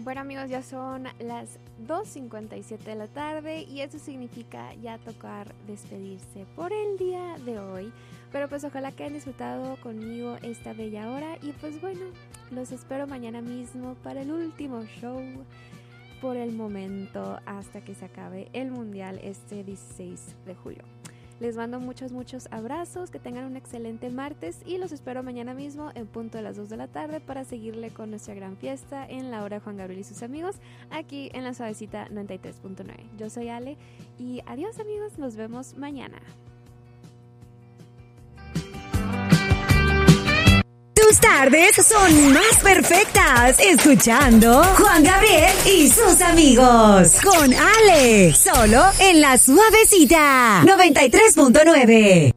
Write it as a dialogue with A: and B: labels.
A: Bueno amigos, ya son las 2:57 de la tarde y eso significa ya tocar despedirse por el día de hoy. Pero pues ojalá que hayan disfrutado conmigo esta bella hora y pues bueno, los espero mañana mismo para el último show por el momento hasta que se acabe el mundial este 16 de julio. Les mando muchos abrazos, que tengan un excelente martes y los espero mañana mismo en punto de las 2 de la tarde para seguirle con nuestra gran fiesta en la hora de Juan Gabriel y sus amigos aquí en la Suavecita 93.9. Yo soy Ale y adiós amigos, nos vemos mañana.
B: Tus tardes son más perfectas escuchando Juan Gabriel y sus amigos con Ale, solo en la Suavecita 93.9.